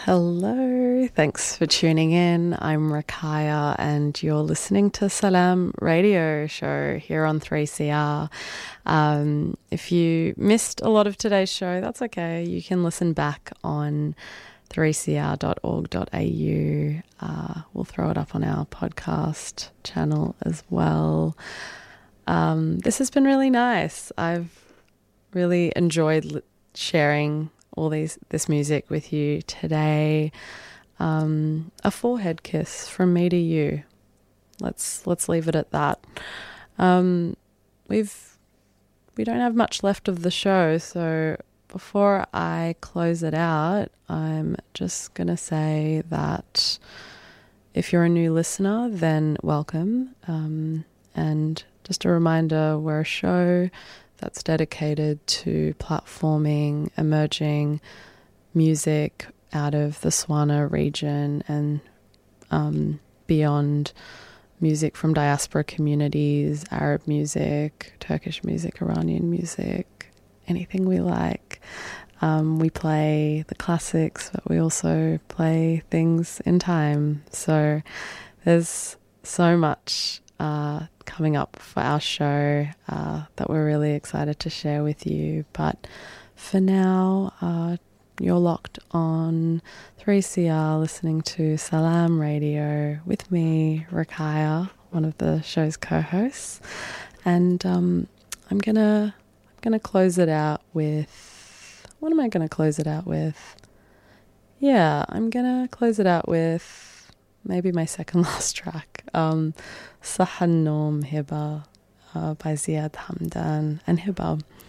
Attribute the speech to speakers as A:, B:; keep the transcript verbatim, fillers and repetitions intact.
A: Hello, thanks for tuning in. I'm Rakaya and you're listening to Salam Radio Show here on three C R. Um, if you missed a lot of today's show, that's okay. You can listen back on three c r dot org dot a u. Uh, we'll throw it up on our podcast channel as well. Um, this has been really nice. I've really enjoyed li- sharing all these this music with you today. Um, a forehead kiss from me to you. Let's let's leave it at that. Um, we've we don't have much left of the show, so before I close it out, I'm just gonna say that if you're a new listener, then welcome. Um, and just a reminder, we're a show that's dedicated to platforming emerging music out of the Swana region and um, beyond, music from diaspora communities, Arab music, Turkish music, Iranian music, anything we like. Um, we play the classics, but we also play things in time. So there's so much uh, coming up for our show uh, that we're really excited to share with you. But for now, uh, you're locked on three C R listening to Salam Radio with me, Rakaya, one of the show's co-hosts. And um, I'm gonna I'm gonna close it out with, what am I gonna close it out with? Yeah, I'm gonna close it out with maybe my second last track, um, Sahan Nom Hiba uh, by Ziad Hamdan and Hiba.